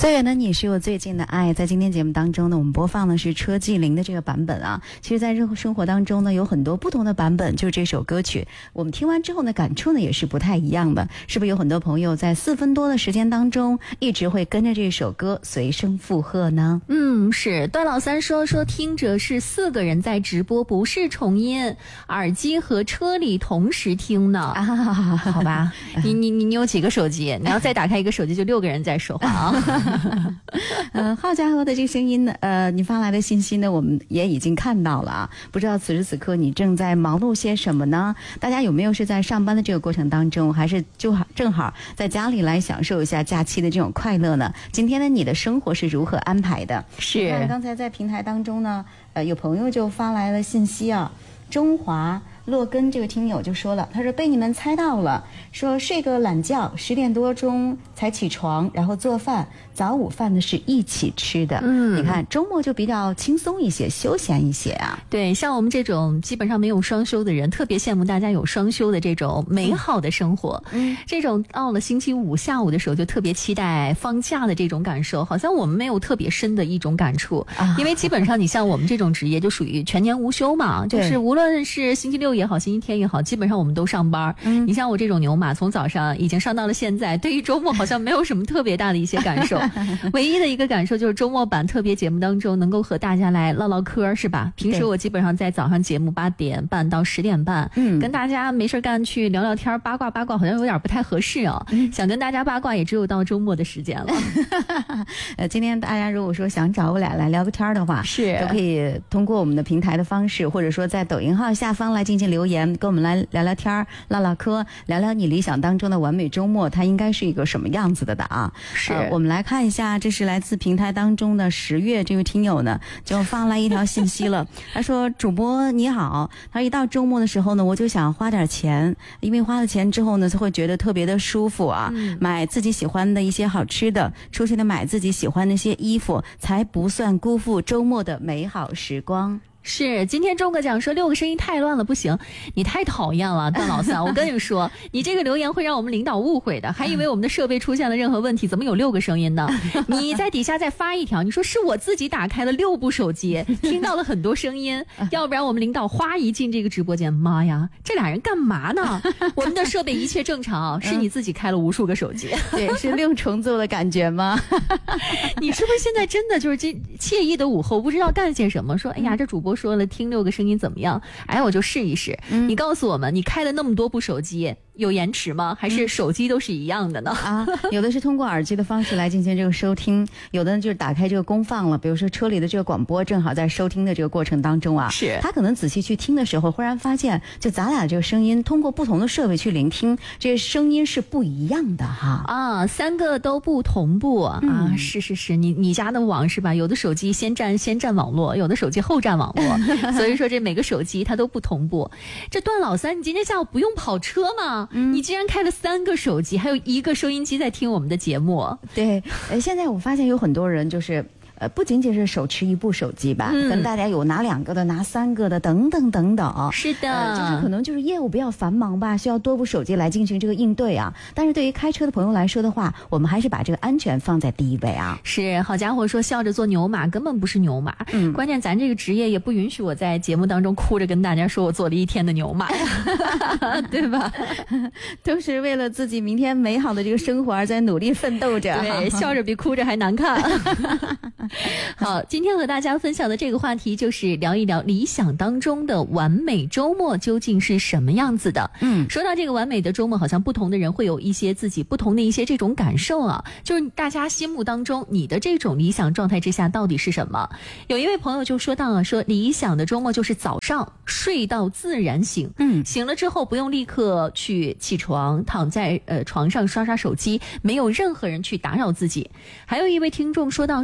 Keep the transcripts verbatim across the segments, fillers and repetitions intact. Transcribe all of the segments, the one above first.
最远的你是我最近的爱。在今天节目当中呢，我们播放的是车继麟的这个版本啊。其实在生生活当中呢，有很多不同的版本，就是这首歌曲我们听完之后呢，感触呢也是不太一样的。是不是有很多朋友在四分多的时间当中一直会跟着这首歌随声附和呢？ 嗯，是段老三说说听着是四个人在直播，不是重音，耳机和车里同时听呢。啊，好吧，你你你你有几个手机？你要再打开一个手机，就六个人在说话啊。 呃，好家伙的这个声音呢，呃，你发来的信息呢，我们也已经看到了啊。不知道此时此刻你正在忙碌些什么呢？大家有没有是在上班的这个过程当中，还是就好正好在家里来享受一下假期的这种快乐呢？今天呢，你的生活是如何安排的？ 是。 看刚才在平台当中呢，呃，有朋友就发来了信息啊，中华。洛根这个听友就说了，他说被你们猜到了，说睡个懒觉，十点多钟才起床，然后做饭，早午饭呢是一起吃的。嗯，你看周末就比较轻松一些，休闲一些啊。 对，像我们这种基本上没有双休的人，特别羡慕大家有双休的这种美好的生活。嗯，这种到了星期五下午的时候，就特别期待放假的这种感受，好像我们没有特别深的一种感触，啊、因为基本上你像我们这种职业就属于全年无休嘛，就是无论是星期六也好，星期天也好，基本上我们都上班。嗯，你像我这种牛马，从早上已经上到了现在，对于周末好像没有什么特别大的一些感受。唯一的一个感受就是周末版特别节目当中能够和大家来唠唠嗑，是吧？平时我基本上在早上节目八点半到十点半，嗯，跟大家没事干去聊聊天，八卦八卦好像有点不太合适哦。嗯、想跟大家八卦，也只有到周末的时间了。 呃，今天大家如果说想找我俩来聊个天的话， 是都可以通过我们的平台的方式，或者说在抖音号下方来进行留言。跟我们来聊聊天，唠唠嗑，聊聊你理想当中的完美周末，它应该是一个什么样子的的啊？ 是、 呃，我们来看一下，这是来自平台当中的十月这位听友呢，就发来一条信息了。他说：“主播你好，他一到周末的时候呢，我就想花点钱，因为花了钱之后呢，就会觉得特别的舒服啊，嗯、买自己喜欢的一些好吃的，出去的买自己喜欢的一些衣服，才不算辜负周末的美好时光。” 是，今天钟哥讲说六个声音太乱了，不行，你太讨厌了，段老三。我跟你说，你这个留言会让我们领导误会的，还以为我们的设备出现了任何问题，怎么有六个声音呢？你在底下再发一条，你说是我自己打开了六部手机，听到了很多声音，要不然我们领导哗一进这个直播间，妈呀，这俩人干嘛呢？我们的设备一切正常，是你自己开了无数个手机， 对，是六重奏的感觉吗？ 你是不是现在真的就是这惬意的午后不知道干些什么？说，哎呀，这主播说了听六个声音怎么样？哎，我就试一试。嗯、你告诉我们，你开了那么多部手机，有延迟吗？还是手机都是一样的呢？ 啊，有的是通过耳机的方式来进行这个收听，有的就是打开这个功放了，比如说车里的这个广播正好在收听的这个过程当中啊， 是他可能仔细去听的时候，忽然发现，就咱俩这个声音通过不同的设备去聆听，这个声音是不一样的哈。 啊，三个都不同步啊！嗯、是是是，你你家的网是吧？有的手机先占先占网络，有的手机后占网络，所以说这每个手机它都不同步。这段老三，你今天下午不用跑车吗？嗯、你竟然开了三个手机，还有一个收音机在听我们的节目。 对，呃，现在我发现有很多人就是。呃，不仅仅是手持一部手机吧，嗯、跟大家有拿两个的、拿三个的，等等等等。 是的、 呃，就是可能就是业务比较繁忙吧，需要多部手机来进行这个应对啊。但是对于开车的朋友来说的话，我们还是把这个安全放在第一位啊。 是，好家伙，说笑着做牛马根本不是牛马，嗯，关键咱这个职业也不允许我在节目当中哭着跟大家说我做了一天的牛马，对吧？ 都是为了自己明天美好的这个生活而在努力奋斗着。 对，笑着比哭着还难看。好，今天和大家分享的这个话题就是聊一聊理想当中的完美周末究竟是什么样子的。嗯，说到这个完美的周末，好像不同的人会有一些自己不同的一些这种感受啊，就是大家心目当中你的这种理想状态之下到底是什么？有一位朋友就说到了，说理想的周末就是早上睡到自然醒，嗯，醒了之后不用立刻去起床，躺在呃床上刷刷手机，没有任何人去打扰自己。还有一位听众说到说完美的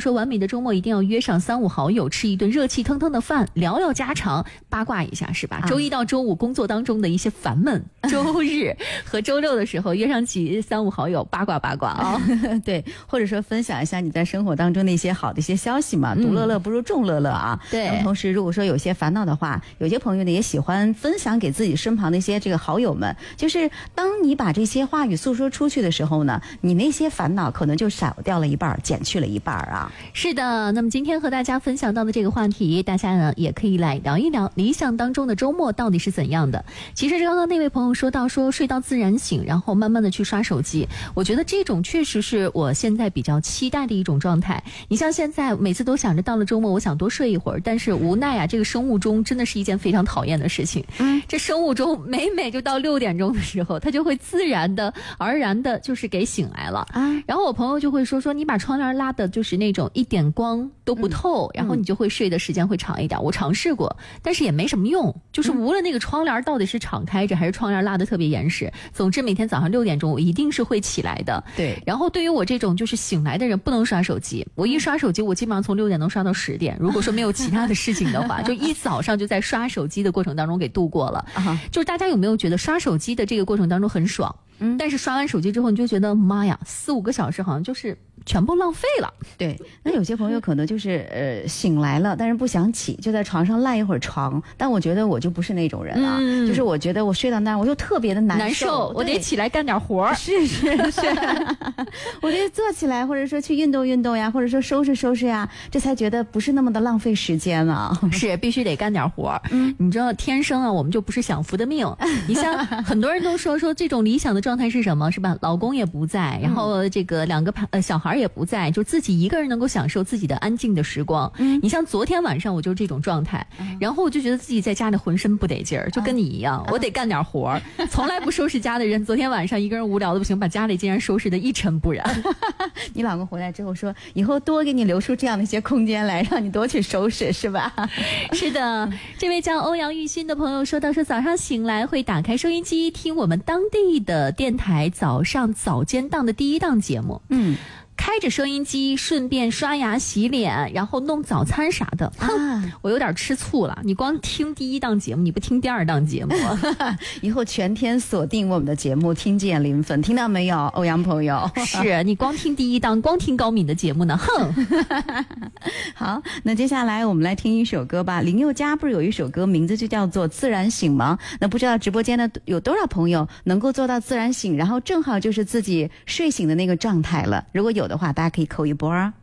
周末一定要约上三五好友吃一顿热气腾腾的饭，聊聊家常，八卦一下是吧？啊、周一到周五工作当中的一些烦闷，周日和周六的时候约上几三五好友八卦八卦啊。 对，或者说分享一下你在生活当中的一些好的一些消息嘛，独乐乐不如众乐乐啊。 对。 那么同时，如果说有些烦恼的话，有些朋友呢也喜欢分享给自己身旁的一些这个好友们，就是当你把这些话语诉说出去的时候呢，你那些烦恼可能就少掉了一半，减去了一半啊。 是的，那么今天和大家分享到的这个话题，大家呢也可以来聊一聊理想当中的周末到底是怎样的。其实刚刚那位朋友说到说睡到自然醒，然后慢慢的去刷手机，我觉得这种确实是我现在比较期待的一种状态。你像现在每次都想着到了周末我想多睡一会儿，但是无奈啊，这个生物钟真的是一件非常讨厌的事情。嗯，这生物钟每每就到六点钟的时候，它就会自然的而然的就是给醒来了啊。然后我朋友就会说说你把窗帘拉的就是那种一点光都不透，嗯、然后你就会睡的时间会长一点。我尝试过，但是也没什么用，就是无论那个窗帘到底是敞开着还是窗帘拉的特别严实，总之每天早上六点钟我一定是会起来的。 对。 然后对于我这种就是醒来的人，不能刷手机。我一刷手机，我基本上从六点能刷到十点。如果说没有其他的事情的话，就一早上就在刷手机的过程当中给度过了。Uh-huh. 就是大家有没有觉得刷手机的这个过程当中很爽？嗯，但是刷完手机之后，你就觉得妈呀，四五个小时好像就是全部浪费了。 对，那有些朋友可能就是呃醒来了，但是不想起，就在床上赖一会儿床。但我觉得我就不是那种人啊，嗯、就是我觉得我睡到那儿，我就特别的难受， 难受我得起来干点活。 是是是，我得坐起来，或者说去运动运动呀，或者说收拾收拾呀，这才觉得不是那么的浪费时间啊。 是，必须得干点活。嗯，你知道天生啊，我们就不是享福的命。你像很多人都说说这种理想的状态是什么？是吧？老公也不在，然后这个两个呃小孩也不在，就自己一个人能够享受自己的安静的时光。嗯，你像昨天晚上我就是这种状态，嗯、然后我就觉得自己在家里浑身不得劲儿，就跟你一样，嗯、我得干点活儿。从来不收拾家的人，昨天晚上一个人无聊的不行，把家里竟然收拾得一尘不染。 你老公回来之后说，以后多给你留出这样的一些空间来，让你多去收拾，是吧？ 是的，这位叫欧阳玉新的朋友说到说早上醒来会打开收音机听我们当地的电台早上早间档的第一档节目。嗯。开着收音机，顺便刷牙洗脸，然后弄早餐啥的。啊，我有点吃醋了。你光听第一档节目，你不听第二档节目？ 以后全天锁定我们的节目，听见零分，听到没有，欧阳朋友？ 是你光听第一档，光听高敏的节目呢？哼。 好，那接下来我们来听一首歌吧。林宥嘉不是有一首歌名字就叫做《自然醒》吗？那不知道直播间的有多少朋友能够做到自然醒，然后正好就是自己睡醒的那个状态了？如果有的话，大家可以扣一波啊。